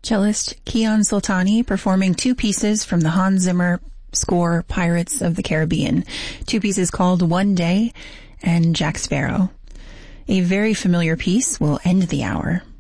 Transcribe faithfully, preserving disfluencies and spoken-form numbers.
Cellist Kian Soltani performing two pieces from the Hans Zimmer score Pirates of the Caribbean. Two pieces called One Day and Jack Sparrow. A very familiar piece will end the hour.